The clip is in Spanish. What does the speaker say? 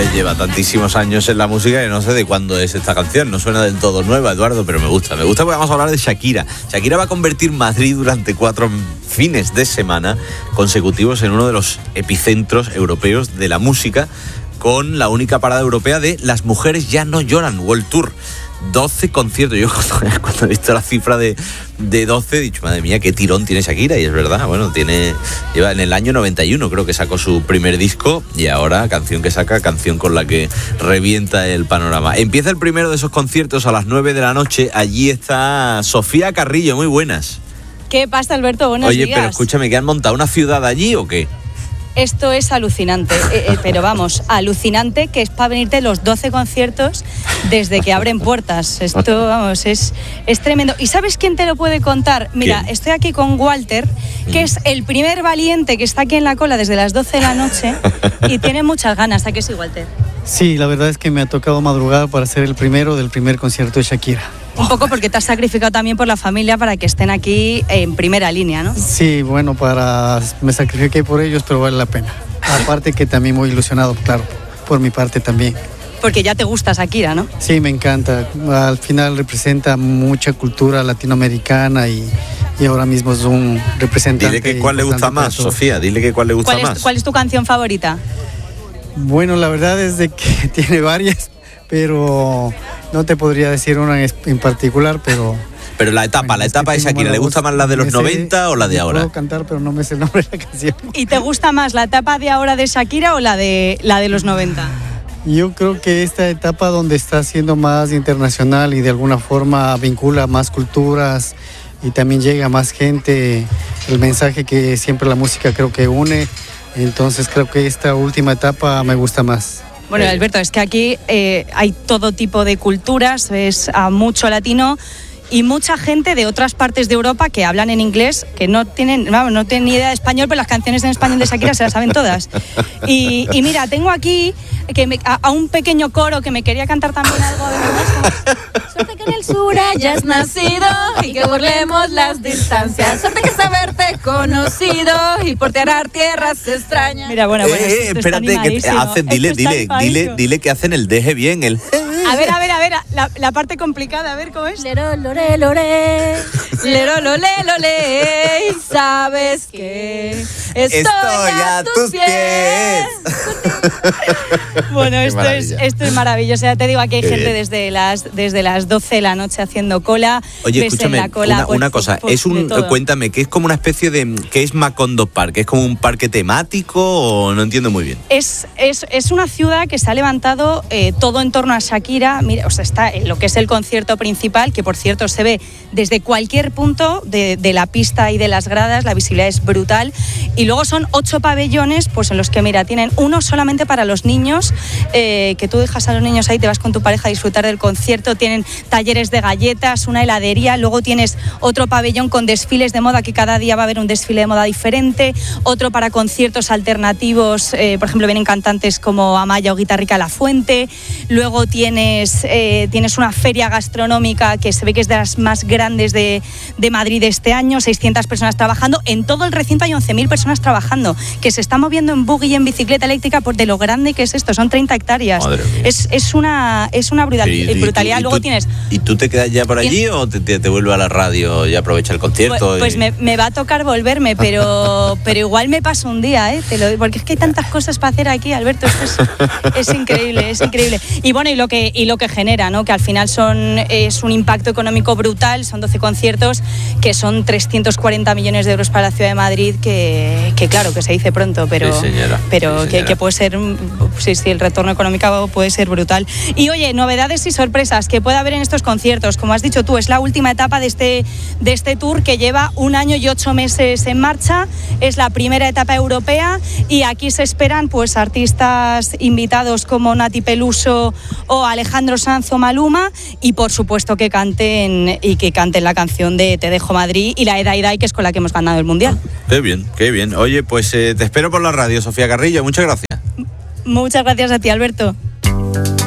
lleva tantísimos años en la música que no sé de cuándo es esta canción. No suena del todo nueva, Eduardo, pero me gusta porque vamos a hablar de Shakira. Shakira va a convertir Madrid durante 4 fines de semana consecutivos en uno de los epicentros europeos de la música, con la única parada europea de Las Mujeres Ya No Lloran World Tour. 12 conciertos. Yo cuando he visto la cifra de 12 he dicho, madre mía, qué tirón tiene Shakira. Y es verdad, bueno, lleva en el año 91, creo que sacó su primer disco, y ahora canción con la que revienta el panorama. Empieza el primero de esos conciertos a las 9 de la noche. Allí está Sofía Carrillo. Muy buenas. ¿Qué pasa, Alberto? Buenos días. Oye, pero escúchame, ¿que han montado una ciudad allí o qué? Esto es alucinante, pero vamos, alucinante, que es para venirte los 12 conciertos desde que abren puertas. Esto, vamos, es tremendo. ¿Y sabes quién te lo puede contar? Mira, ¿quién? Estoy aquí con Walter, que es el primer valiente que está aquí en la cola desde las 12 de la noche y tiene muchas ganas. ¿A qué sí, Walter? Sí, la verdad es que me ha tocado madrugar para ser el primero del primer concierto de Shakira. Un poco porque te has sacrificado también por la familia para que estén aquí en primera línea, ¿no? Sí, bueno, me sacrifiqué por ellos, pero vale la pena. Aparte que también muy ilusionado, claro, por mi parte también. Porque ya te gusta Shakira, ¿no? Sí, me encanta. Al final representa mucha cultura latinoamericana y ahora mismo es un representante. Dile que cuál le gusta más, Sofía, dile que cuál le gusta más. ¿Cuál es tu canción favorita? Bueno, la verdad es de que tiene varias, pero no te podría decir una en particular, pero la etapa de Shakira, ¿le gusta más la de los 90 o la de ahora? Puedo cantar, pero no me sé el nombre de la canción. ¿Y te gusta más la etapa de ahora de Shakira o la de los 90? Yo creo que esta etapa donde está siendo más internacional y de alguna forma vincula más culturas y también llega a más gente, el mensaje que siempre la música creo que une, entonces creo que esta última etapa me gusta más. Bueno, Alberto, es que aquí hay todo tipo de culturas, ves a mucho latino y mucha gente de otras partes de Europa que hablan en inglés, que no tienen ni idea de español, pero las canciones en español de Shakira se las saben todas. Y mira, tengo aquí a un pequeño coro que me quería cantar también algo de verdad. Suerte que en el sur hayas nacido y que burlemos las distancias. Suerte que saberte conocido y por arar tierras extrañas. Mira, bueno, espérate, que hacen, dile que hacen el deje bien, el... A ver, la parte complicada, a ver cómo es. Lero, lore, lore, lero, lole, lole, sabes que estoy a tus pies. Bueno, esto es maravilloso. Ya te digo, aquí hay gente desde las 12 de la noche haciendo cola. Oye, escúchame, una cosa, cuéntame, ¿qué es como una especie de... ¿Qué es Macondo Park? ¿Es como un parque temático o no entiendo muy bien? Es una ciudad que se ha levantado todo en torno a Shakira. Mira, o sea, está en lo que es el concierto principal, que por cierto se ve desde cualquier punto de la pista y de las gradas, la visibilidad es brutal. Y luego son 8 pabellones, pues en los que, mira, tienen uno solamente para los niños, que tú dejas a los niños ahí, te vas con tu pareja a disfrutar del concierto. Tienen talleres de galletas, una heladería, luego tienes otro pabellón con desfiles de moda, que cada día va a haber un desfile de moda diferente, otro para conciertos alternativos, por ejemplo, vienen cantantes como Amaya o Guitarrica La Fuente. Luego tienes una feria gastronómica que se ve que es de las más grandes de Madrid este año, 600 personas trabajando. En todo el recinto hay 11.000 personas trabajando, que se están moviendo en buggy y en bicicleta eléctrica por de lo grande que es esto, son 30 hectáreas. Es una brutalidad. Luego tienes... ¿Y tú te quedas ya por allí o te vuelves a la radio y aprovecha el concierto? Pues me va a tocar volverme, pero igual me paso un día, porque es que hay tantas cosas para hacer aquí, Alberto, esto es increíble, es increíble. Y bueno, y lo que genera, ¿no? Que al final es un impacto económico brutal, son 12 conciertos que son 340 millones de euros para la ciudad de Madrid, que claro, que se dice pronto, pero, sí, señora. Que puede ser, sí, el retorno económico puede ser brutal. Y oye, novedades y sorpresas que puede haber en estos conciertos, como has dicho tú, es la última etapa de este tour que lleva 1 año y 8 meses en marcha, es la primera etapa europea y aquí se esperan pues artistas invitados como Nati Peluso o Alejandro Sanz o Maluma, y por supuesto que canten la canción de Te dejo Madrid y la de Dai Dai, que es con la que hemos ganado el Mundial. Qué bien, qué bien. Oye, pues te espero por la radio, Sofía Carrillo, muchas gracias. Muchas gracias a ti, Alberto.